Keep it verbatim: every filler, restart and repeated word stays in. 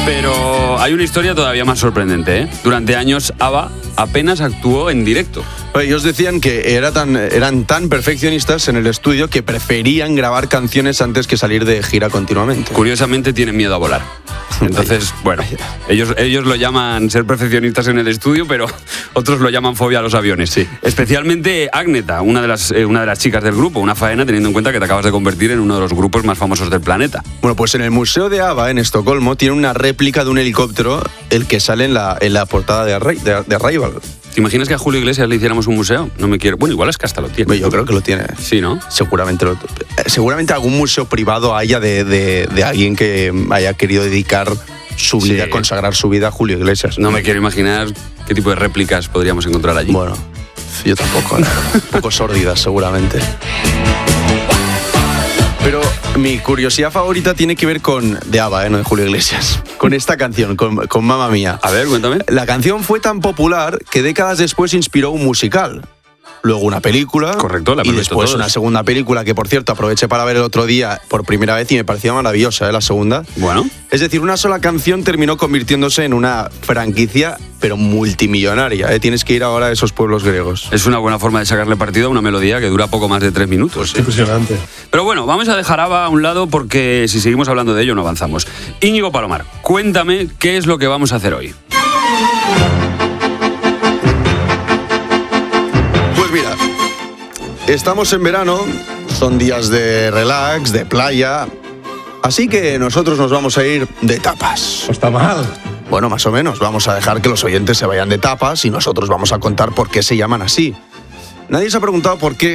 Pero hay una historia todavía más sorprendente, ¿eh? Durante años, ABBA apenas actuó en directo. Ellos decían que era tan, eran tan perfeccionistas en el estudio que preferían grabar canciones antes que salir de gira continuamente. Curiosamente tienen miedo a volar. Entonces, bueno, ellos, ellos lo llaman ser perfeccionistas en el estudio, pero otros lo llaman fobia a los aviones. Sí. Especialmente Agneta, una de, las, eh, una de las chicas del grupo, una faena teniendo en cuenta que te acabas de convertir en uno de los grupos más famosos del planeta. Bueno, pues en el Museo de ABBA, en Estocolmo, tiene una réplica de un helicóptero, el que sale en la, en la portada de, Arri- de, de Arrival. ¿Te imaginas que a Julio Iglesias le hiciéramos un museo? No me quiero... Bueno, igual es que hasta lo tiene. Yo creo que lo tiene. Sí, ¿no? Seguramente, lo, seguramente algún museo privado haya de, de, de alguien que haya querido dedicar su vida, sí. consagrar su vida a Julio Iglesias. No me quiero imaginar qué tipo de réplicas podríamos encontrar allí. Bueno, yo tampoco. Un poco sórdidas, seguramente. Pero mi curiosidad favorita tiene que ver con... De ABBA, ¿eh? No de Julio Iglesias. Con esta canción, con, con Mamma Mía. A ver, cuéntame. La canción fue tan popular que décadas después inspiró un musical. Luego una película. Correcto, la y después una segunda película que, por cierto, aproveché para ver el otro día por primera vez y me parecía maravillosa, ¿eh? La segunda. Bueno. Es decir, una sola canción terminó convirtiéndose en una franquicia, pero multimillonaria, ¿eh? Tienes que ir ahora a esos pueblos griegos. Es una buena forma de sacarle partido a una melodía que dura poco más de tres minutos. ¿Sí? Impresionante. Pero bueno, vamos a dejar ABBA a un lado porque si seguimos hablando de ello no avanzamos. Íñigo Palomar, cuéntame qué es lo que vamos a hacer hoy. Pues mira, estamos en verano, son días de relax, de playa, así que nosotros nos vamos a ir de tapas. No está mal. Bueno, más o menos, vamos a dejar que los oyentes se vayan de tapas y nosotros vamos a contar por qué se llaman así. Nadie se ha preguntado por qué